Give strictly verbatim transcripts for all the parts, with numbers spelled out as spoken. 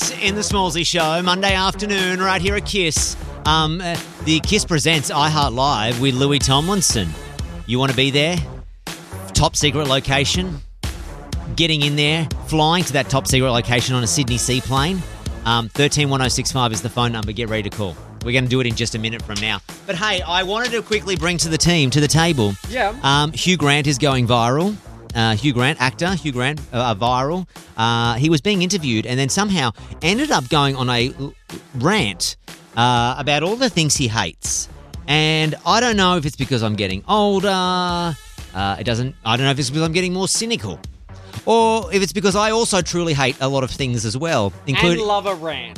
minutes in the Smallsy Show, Monday afternoon, right here at Kiss. Um, uh, the Kiss presents iHeart Live with Louis Tomlinson. You want to be there? Top secret location. Getting in there, flying to that top secret location on a Sydney seaplane. Um, thirteen one oh six five is the phone number. Get ready to call. We're going to do it in just a minute from now. But hey, I wanted to quickly bring to the team, to the table. Yeah. Um, Hugh Grant is going viral. Uh, Hugh Grant, actor, Hugh Grant, uh, viral. Uh, he was being interviewed and then somehow ended up going on a rant uh, about all the things he hates. And I don't know if it's because I'm getting older. Uh, it doesn't. I don't know if it's because I'm getting more cynical, or if it's because I also truly hate a lot of things as well, including and love a rant.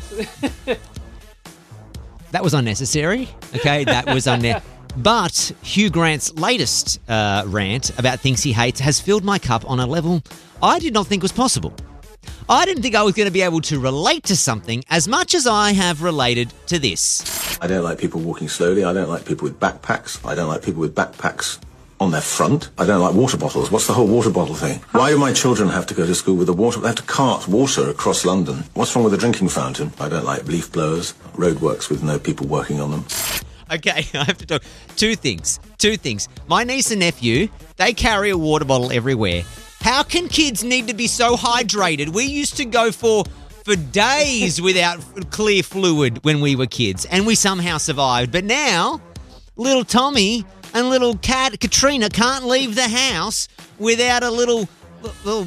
That was unnecessary. Okay, that was unnecessary. But Hugh Grant's latest uh, rant about things he hates has filled my cup on a level I did not think was possible. I didn't think I was going to be able to relate to something as much as I have related to this. I don't like people walking slowly. I don't like people with backpacks. I don't like people with backpacks on their front. I don't like water bottles. What's the whole water bottle thing? Why do my children have to go to school with a water? They have to cart water across London. What's wrong with a drinking fountain? I don't like leaf blowers, roadworks with no people working on them. Okay, I have to talk. Two things. Two things. My niece and nephew, they carry a water bottle everywhere. How can kids need to be so hydrated? We used to go for for days without clear fluid when we were kids, and we somehow survived. But now, little Tommy and little Kat, Katrina can't leave the house without a little little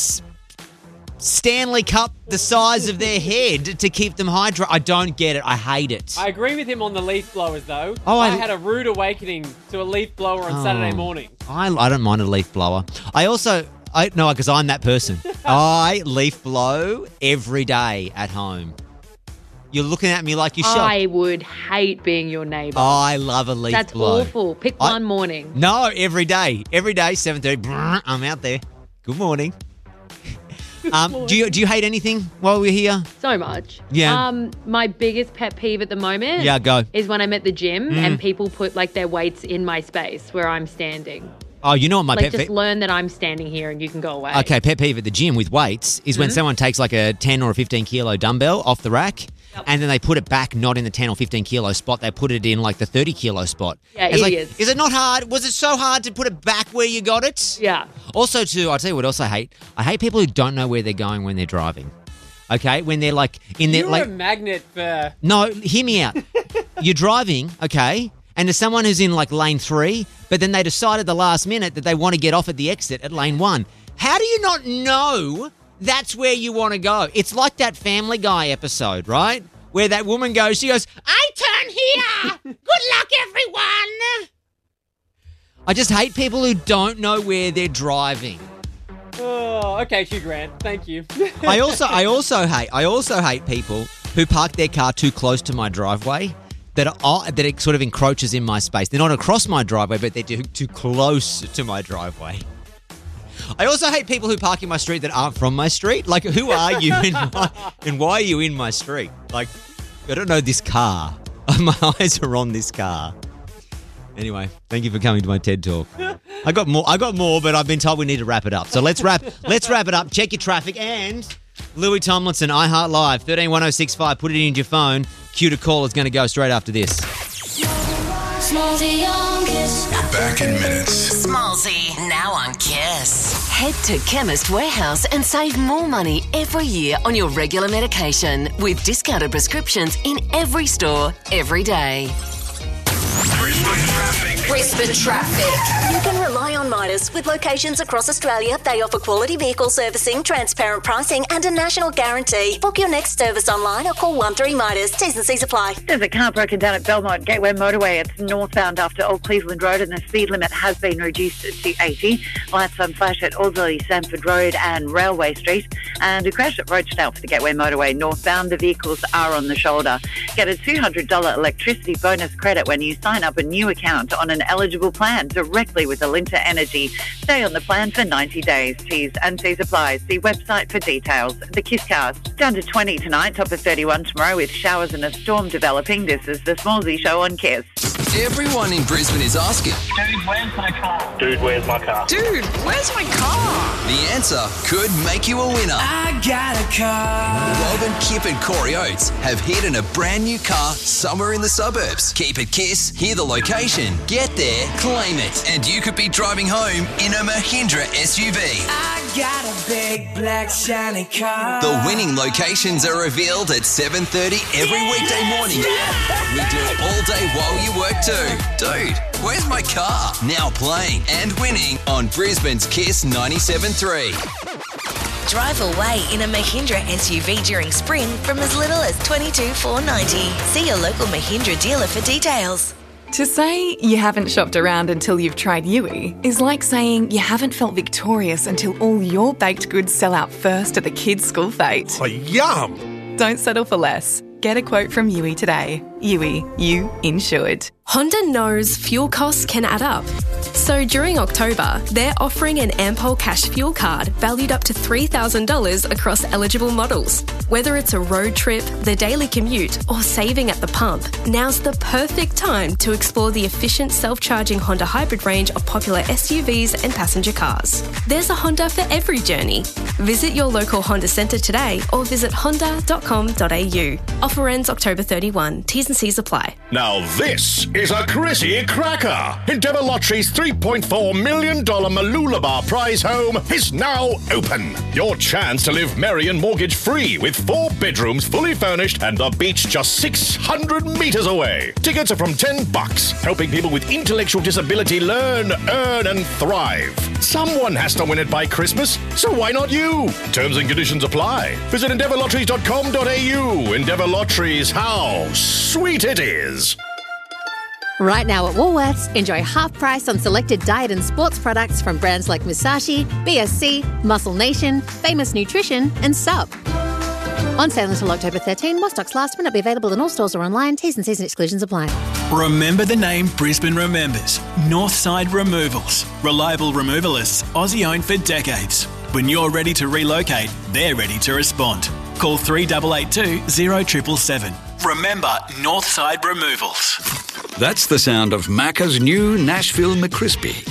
Stanley Cup the size of their head to keep them hydrated. I don't get it. I hate it. I agree with him on the leaf blowers, though. Oh, I, I had a rude awakening to a leaf blower on oh, Saturday morning. I, I don't mind a leaf blower. I also, I no, because I'm that person. I leaf blow every day at home. You're looking at me like you're shocked. I would hate being your neighbour. Oh, I love a leaf That's blow. That's awful. Pick I, one morning. No, every day. Every day, seven thirty, I'm out there. Good morning. Um, do you do you hate anything while we're here? So much. Yeah. Um, my biggest pet peeve at the moment yeah, go. is when I'm at the gym mm. and people put like their weights in my space where I'm standing. Oh, you know what my like pet peeve... just learn that I'm standing here and you can go away. Okay, pet peeve at the gym with weights is mm-hmm. when someone takes like a ten or a fifteen kilo dumbbell off the rack yep. and then they put it back not in the ten or fifteen kilo spot, they put it in like the thirty kilo spot. Yeah, it's idiots. Like, is it not hard? Was it so hard to put it back where you got it? Yeah. Also, too, I'll tell you what else I hate. I hate people who don't know where they're going when they're driving. Okay, when they're like in their You're like a magnet for... No, hear me out. You're driving, okay, and there's someone who's in like lane three, but then they decided the last minute that they want to get off at the exit at lane one. How do you not know that's where you want to go? It's like that Family Guy episode, right? Where that woman goes, she goes, I turn here. Good luck, everyone. I just hate people who don't know where they're driving. Oh, okay, Hugh Grant. Thank you. I also, I also hate, I also hate people who park their car too close to my driveway. That are, that it sort of encroaches in my space. They're not across my driveway, but they're too, too close to my driveway. I also hate people who park in my street that aren't from my street. Like, who are you in my, and why are you in my street? Like, I don't know this car. My eyes are on this car. Anyway, thank you for coming to my TED Talk. I got more. I got more, but I've been told we need to wrap it up. So let's wrap. Let's wrap it up. Check your traffic and Louis Tomlinson, iHeart Live, thirteen one oh six five. Put it in your phone. Cue to call is going to go straight after this. Smallsy on Kiss. We're back in minutes. Smallsy, now on Kiss. Head to Chemist Warehouse and save more money every year on your regular medication with discounted prescriptions in every store, every day. Brisbane traffic. Brisbane traffic. You can rely on Midas. With locations across Australia, they offer quality vehicle servicing, transparent pricing and a national guarantee. Book your next service online or call one three Midas. T's and C's apply. There's a car broken down at Belmont Gateway Motorway. It's northbound after Old Cleveland Road and the speed limit has been reduced to eighty. Lights on flash at Alderley, Sanford Road and Railway Street. And a crash at Rochedale for the Gateway Motorway northbound. The vehicles are on the shoulder. Get a two hundred dollars electricity bonus credit when you sign up a new account on an eligible plan directly with Alinta Energy. Stay on the plan for ninety days. T's and C's apply. See website for details. The Kisscast. Down to twenty tonight, top of thirty-one tomorrow with showers and a storm developing. This is the Smallsy Show on Kiss. Everyone in Brisbane is asking. Dude, where's my car? Dude, where's my car? Dude, where's my car? The answer could make you a winner. I got a car. Robin, Kip and Corey Oates have hidden a brand new car somewhere in the suburbs. Keep it Kiss, hear the location, get there, claim it, and you could be driving home in a Mahindra S U V. I got a big black shiny car. The winning locations are revealed at seven thirty every weekday morning. We do it all day while you work too. Dude, where's my car? Now playing and winning on Brisbane's Kiss ninety-seven point three. Drive away in a Mahindra S U V during spring from as little as twenty-two thousand four hundred ninety dollars. See your local Mahindra dealer for details. To say you haven't shopped around until you've tried Yui is like saying you haven't felt victorious until all your baked goods sell out first at the kids' school fete. Oh, yum! Don't settle for less. Get a quote from Yui today. Yui, you insured. Honda knows fuel costs can add up. So during October, they're offering an Ampol Cash Fuel Card valued up to three thousand dollars across eligible models. Whether it's a road trip, the daily commute, or saving at the pump, now's the perfect time to explore the efficient self-charging Honda hybrid range of popular S U Vs and passenger cars. There's a Honda for every journey. Visit your local Honda centre today or visit honda dot com dot a u. Offer ends October thirty-first. T's and C's apply. Now this is a Chrissy Cracker. Endeavour Lottery's three point four million dollars Mooloolaba prize home is now open. Your chance to live merry and mortgage-free with four bedrooms fully furnished and the beach just six hundred metres away. Tickets are from ten bucks, helping people with intellectual disability learn, earn and thrive. Someone has to win it by Christmas, so why not you? Terms and conditions apply. Visit endeavour lotteries dot com dot a u. Endeavour Lotteries, how sweet it is. Right now at Woolworths, enjoy half price on selected diet and sports products from brands like Musashi, B S C, Muscle Nation, Famous Nutrition and Sup. On sale until October thirteenth, while stocks last, may not be available in all stores or online. T's and C's and exclusions apply. Remember the name Brisbane remembers. Northside Removals. Reliable removalists, Aussie owned for decades. When you're ready to relocate, they're ready to respond. Call three eight eight two, zero seven seven seven. Remember Northside Removals. That's the sound of Macca's new Nashville McCrispy.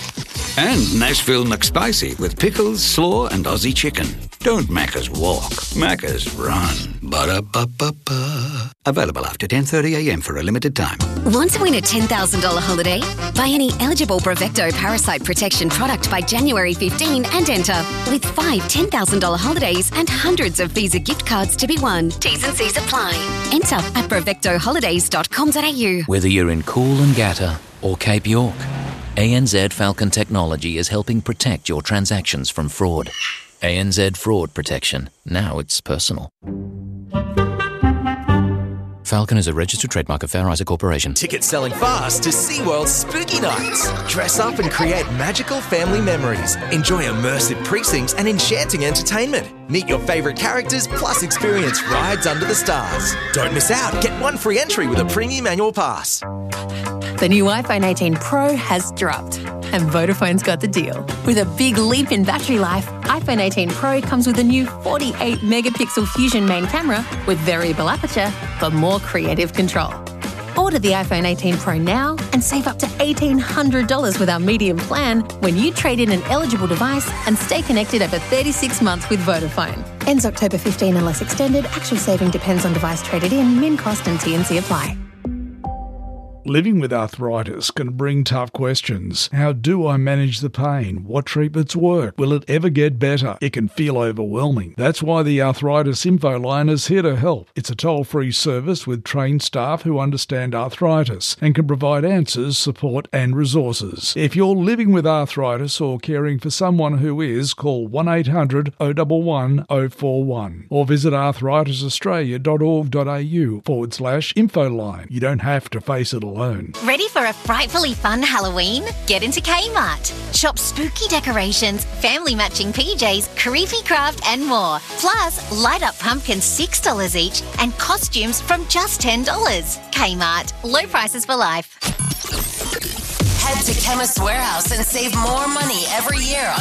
And Nashville McSpicy with pickles, slaw and Aussie chicken. Don't Macca's walk, Macca's run. Ba-da-ba-ba-ba. Available after ten thirty a m for a limited time. Want to win a ten thousand dollars holiday? Buy any eligible Brevecto Parasite Protection product by January fifteenth and enter. With five ten thousand dollars holidays and hundreds of Visa gift cards to be won. T's and C's apply. Enter at brevecto holidays dot com dot a u. Whether you're in Coolangatta or Cape York, A N Z Falcon Technology is helping protect your transactions from fraud. A N Z Fraud Protection. Now it's personal. Falcon is a registered trademark of Fair Isaac Corporation. Tickets selling fast to SeaWorld's Spooky Nights. Dress up and create magical family memories. Enjoy immersive precincts and enchanting entertainment. Meet your favourite characters plus experience rides under the stars. Don't miss out. Get one free entry with a premium annual pass. The new iPhone eighteen Pro has dropped, and Vodafone's got the deal. With a big leap in battery life, iPhone eighteen Pro comes with a new forty-eight megapixel Fusion main camera with variable aperture for more creative control. Order the iPhone eighteen Pro now and save up to eighteen hundred dollars with our medium plan when you trade in an eligible device and stay connected over thirty-six months with Vodafone. Ends October fifteenth unless extended. Actual saving depends on device traded in. Min cost and T and C apply. Living with arthritis can bring tough questions. How do I manage the pain? What treatments work? Will it ever get better? It can feel overwhelming. That's why the Arthritis Info Line is here to help. It's a toll-free service with trained staff who understand arthritis and can provide answers, support and resources. If you're living with arthritis or caring for someone who is, call one eight hundred, oh one one, oh four one or visit arthritis australia dot org dot a u forward slash info line. You don't have to face it alone. Alone. Ready for a frightfully fun Halloween? Get into Kmart. Shop spooky decorations, family matching P Js, creepy craft and more. Plus, light up pumpkins six dollars each and costumes from just ten dollars. Kmart. Low prices for life. Head to Chemist Warehouse and save more money every year on